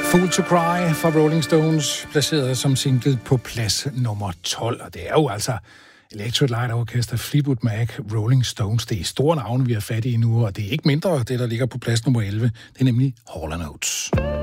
Fool to Cry fra Rolling Stones, placeret som single på plads nummer 12. Og det er jo altså Electric Light Orchestra, Fleetwood Mac, Rolling Stones. Det er store navne, vi har fat i nu, og det er ikke mindre det, der ligger på plads nummer 11. Det er nemlig Hall & Oates.